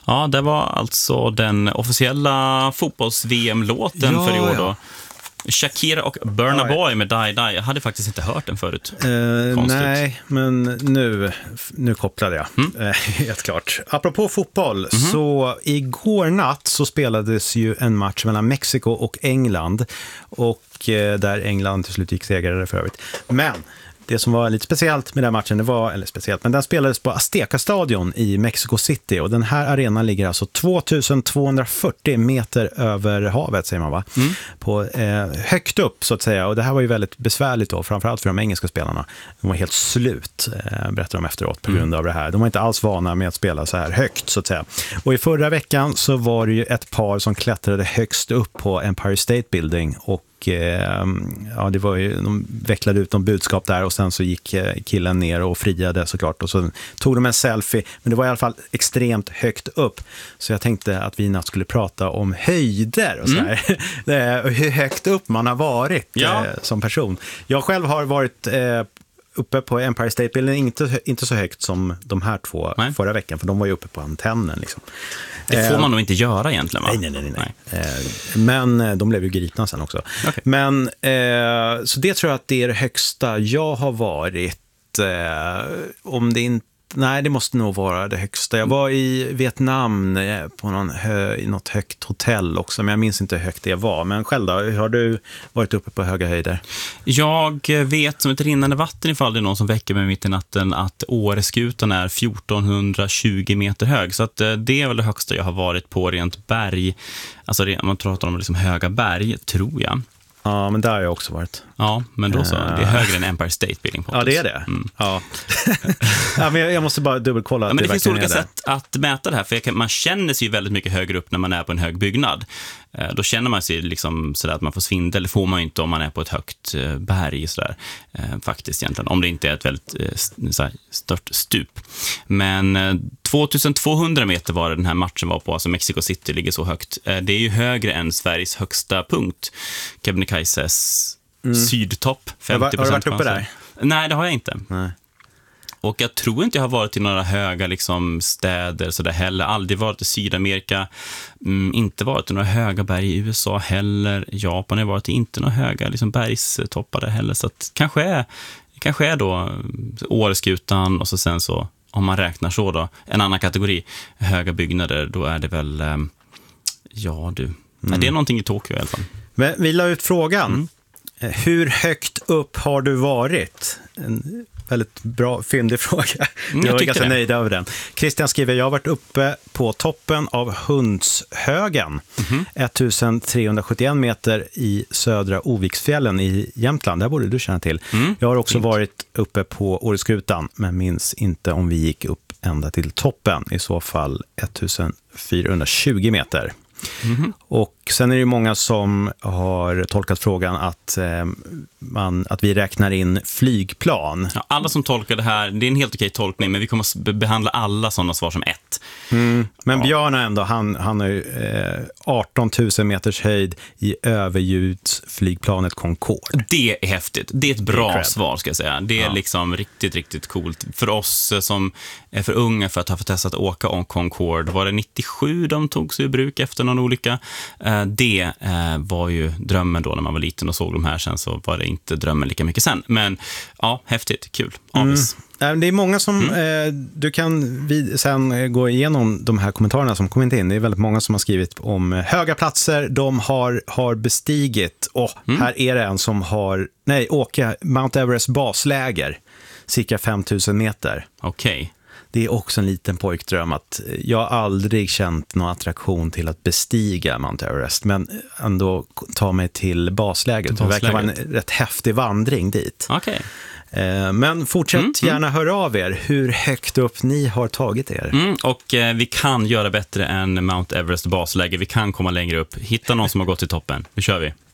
Ja, det var alltså den officiella fotbolls-VM-låten för i år då. Shakira och Burna Boy med Die Die. Jag hade faktiskt inte hört den förut. Nej, men nu kopplade jag. Helt klart. Apropå fotboll, så igår natt så spelades ju en match mellan Mexiko och England. Och där England till slut gick segrare för övrigt. Men det som var lite speciellt med den matchen, men den spelades på Azteca-stadion i Mexico City. Och den här arenan ligger alltså 2240 meter över havet, säger man va? På, högt upp så att säga. Och det här var ju väldigt besvärligt då, framförallt för de engelska spelarna. De var helt slut, berättar de efteråt, på grund av det här. De var inte alls vana med att spela så här högt, så att säga. Och i förra veckan så var det ju ett par som klättrade högst upp på Empire State Building och det var ju, de vecklade ut någon budskap där och sen så gick killen ner och friade såklart och så tog de en selfie, men det var i alla fall extremt högt upp, så jag tänkte att vi natt skulle prata om höjder och så här. Hur högt upp man har varit som person. Jag själv har varit uppe på Empire State Building, inte så högt som de här två förra veckan, för de var ju uppe på antennen liksom. Det får man nog inte göra egentligen, va? Nej. Men de blev ju gripna sen också. Okay. Men så det tror jag att det är det högsta jag har varit. Om det inte... Nej, det måste nog vara det högsta. Jag var i Vietnam på i något högt hotell också, men jag minns inte hur högt det var. Men själv då, har du varit uppe på höga höjder? Jag vet som ett rinnande vatten, ifall det är någon som väcker mig mitt i natten, att Åreskutan är 1420 meter hög. Så att det är väl det högsta jag har varit på rent berg. Alltså man pratar om liksom höga berg, tror jag. Ja, men där har jag också varit. Ja, men då så. Det är högre än Empire State Building. Ja, det är det. Ja. Ja, men jag måste bara dubbelkolla. Ja, men det finns olika sätt att mäta det här. För man känner sig ju väldigt mycket högre upp när man är på en hög byggnad. Då känner man sig liksom sådär att man får svindel. Det får man ju inte om man är på ett högt berg sådär, faktiskt egentligen. Om det inte är ett väldigt stört stup. Men 2200 meter var det den här matchen var på. Alltså Mexico City ligger så högt. Det är ju högre än Sveriges högsta punkt. Kebnekaises sydtopp. 50%. Har du varit uppe där? Nej, det har jag inte. Nej. Och jag tror inte jag har varit i några höga liksom, städer så där heller. Aldrig varit i Sydamerika. Inte varit i några höga berg i USA heller. Japan har varit i inte några höga liksom, bergstoppar där heller. Så att kanske är då Åreskutan och så sen så, om man räknar så då, en annan kategori höga byggnader, då är det väl det är någonting i Tokyo i alla fall. Men vi la ut frågan. Hur högt upp har du varit? En väldigt bra, fyndig fråga. Jag är ganska nöjd över den. Christian skriver, jag har varit uppe på toppen av Hundshögen. 1371 meter i södra Oviksfjällen i Jämtland. Där borde du känna till. Jag har också varit uppe på Åreskutan, men minns inte om vi gick upp ända till toppen. I så fall 1420 meter. Och sen är det många som har tolkat frågan att vi räknar in flygplan. Ja, alla som tolkar det här, det är en helt okej tolkning, men vi kommer att behandla alla sådana svar som ett. Men Björn ändå, han har ju 18 000 meters höjd i överljudsflygplanet Concorde. Det är häftigt. Det är ett bra svar, ska jag säga. Det är liksom riktigt, riktigt coolt. För oss som är för unga för att ha fått testat att åka om Concorde, var det 97 de tog sig i bruk efter någon olycka. Det var ju drömmen då när man var liten och såg de här. Sen så var det inte drömmen lika mycket sen. Men ja, häftigt, kul. Det är många som du kan sen gå igenom de här kommentarerna som kommit in. Det är väldigt många som har skrivit om höga platser de har bestigit. Och här är det en som åka Mount Everest basläger, cirka 5000 meter. Okej. Det är också en liten pojkdröm att jag har aldrig känt någon attraktion till att bestiga Mount Everest, men ändå ta mig till basläget. Det verkar vara en rätt häftig vandring dit. Okej. Men fortsätt gärna höra av er hur högt upp ni har tagit er. Och vi kan göra bättre än Mount Everest basläge. Vi kan komma längre upp. Hitta någon som har gått till toppen. Nu kör vi.